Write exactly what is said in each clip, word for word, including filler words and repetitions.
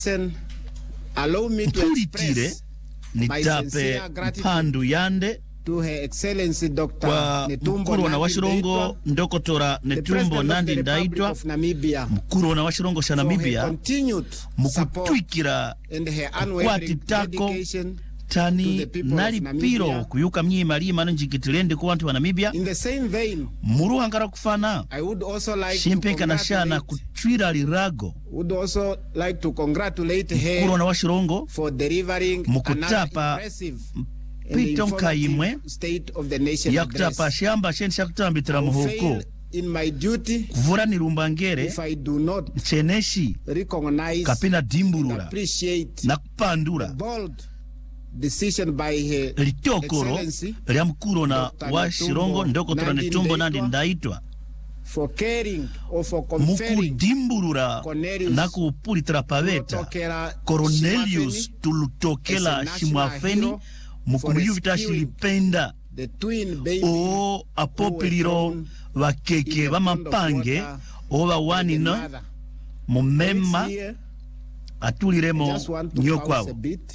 allow me to express my sincere gratitude to Her Excellency Doctor Netumbo Nandi-Ndaitwah, Ndokotora Netumbo Nandi-Ndaitwah, mkuru na washirongo sha Namibia, mukutwikira kwatitako tani nali piro kuyuka mnyima lima njikitilendi kwa wantu wa Namibia. In the same vein, muruhangara kufana I would also like Shimpeka na shana kutwira lirago would also like to congratulate her mkuru na washirongo for delivering mukutapa pito mkaimwe state of the nation ya kutapa shamba shen shakutambitira muhuko in my duty kuvura ni rumbangere if I do not cheneshi recognize kapina dimburura appreciate na kupandura bold decision by Her litokoro lya mkuru na washirongo Ndokotora Netumbo Nandi-Ndaitwah for caring or for conferring mukudimburura na kupulitira paveta Cornelius Tulutokela Shimwafeni mukumuyuvita shilipenda o apopiliro wakeke bamapange o bawanino mumema atuliremo nyokwabo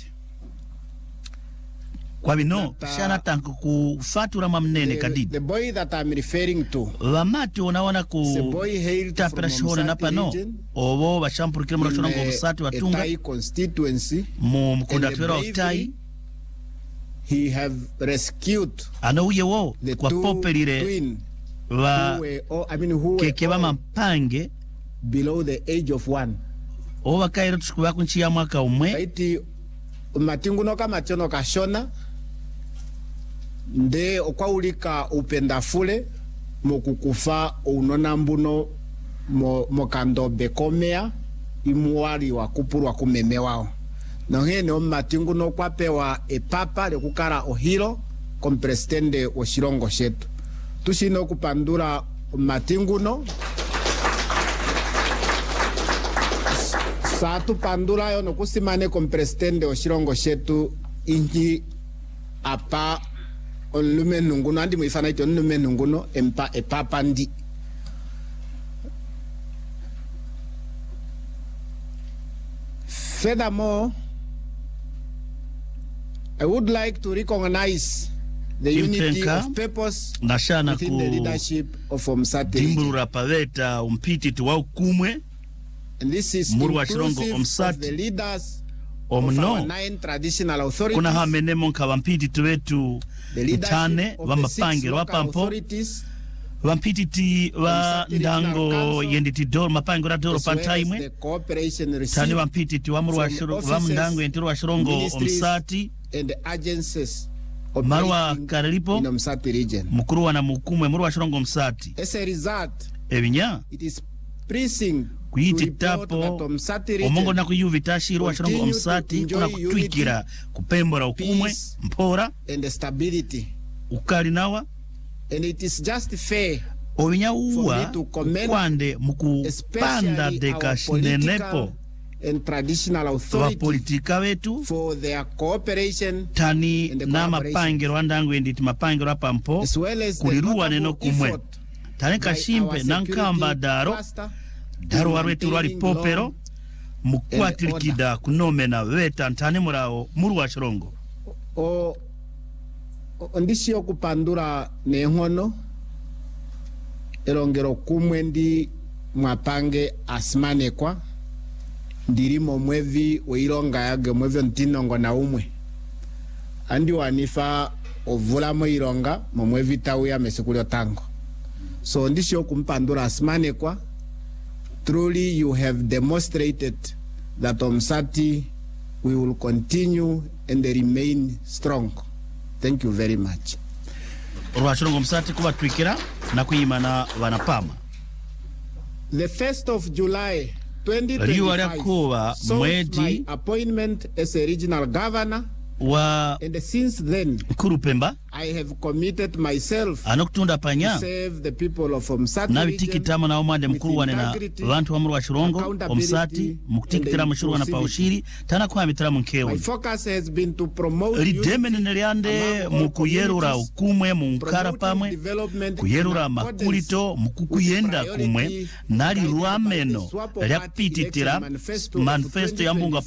kwa bino shana tanku kufatura mamnene kadidi the boy that I'm referring to wamati unawana ku tapera shone napano obo bashampurikira mu shonongo obusati watunga constituency mu mkundatwera otai. He have rescued anauye wo kwa popelire wa keke bama mpange below the age of one oba kairo tukuba kunchia mwaka umwe iti matinguno kama chono kashona nde okwaulika upendafule mokukufa unona mbuno mo, mokando bekomea imuwari wa kupurwa kumeme wao nongene omatinguno kwapewa epapa lekukara ohiro komprestende oshirongo shetu tushino kupandura matinguno Satu pandura yo nokusimane komprestende oshirongo shetu inji apa onlume nunguno andi muifana ito onlume nunguno empa epapa ndi furthermore I would like to recognize the unity of purpose within the leadership of Omsati Dimburura paveta umpiti tuwa ukumwe. And this is inclusive of the leaders of our nine traditional authorities, kuna hamenemo nkawampiti tuwetu utane wamapange wapampo wampiti ti wa ndango yenditi doro mapange wa doro pantaimwe tani wampiti ti wamuru wa shirongo wamndango yentiru wa shirongo Omsati and the agencies marwa karelipo mukuru wana mukumwe muru wa shirongo Omsati. As a result, ebinya it is pleasing kuyiti tapo omongo na kuyuvita shiru wa shirongo Omsati kuna kutwikira kupembora ukumwe mpora and stability ukali nawa and it is just fair obinya uwa kwande mukupanda deka shinenepo and traditional authorities politika wetu for their cooperation tani na mapangiro wandangu enditi mapangiro apampo as well as kuliruwa neno kumwe tani kashimpe nankamba daro daro warwetu wali popero mukwatirikida kunomena weta ntane murao muru wa shirongo o ondishi okupandura nengono elongero kumwe ndi mwapange asmane kwa ndirimo mwevi weironga yage mwevi ntinongo na umwe andi wanifa ovula mwironga mwevi tawu ya mesekulio tango so ndishi okumpandura asmane kwa truly you have demonstrated that Omsati we will continue and remain strong. Thank you very much. Rwashongo Omsati kuba twikira na kuyimana wanapama. The first of July twenty twenty-five saw my appointment as a regional governor wa and since then Kurupemba I have committed myself anokutunda panya to serve the people of Omusati nabitikitama na omande mukuru wane na bantu wa wa Chirongo Omusati mukutikitira mushuru na paushiri tana kwa mitira munkewe. My focus has been to promote lideme neneliande mukuyerura ukumwe munkara pamwe kuyerura makulito mukukuyenda kumwe nali ruameno lya pititira manifesto ya mbunga